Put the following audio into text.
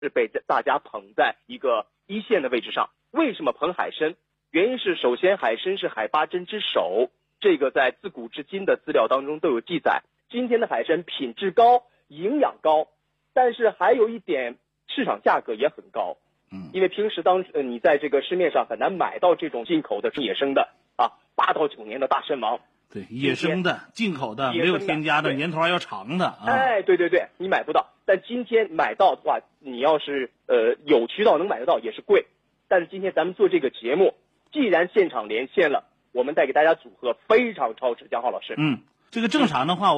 是被大家捧在一个一线的位置上。为什么捧海参？原因是首先海参是海八珍之首，这个在自古至今的资料当中都有记载。今天的海参品质高，营养高，但是还有一点市场价格也很高。因为平时你在这个市面上很难买到这种进口的野生的8到9年的大参王。 对，野生的进口的没有添加的，年头还要长的对，你买不到。但今天买到的话，你要是有渠道能买得到也是贵。但是今天咱们做这个节目，既然现场连线了，我们带给大家组合非常超值。江浩老师， 这个正常的话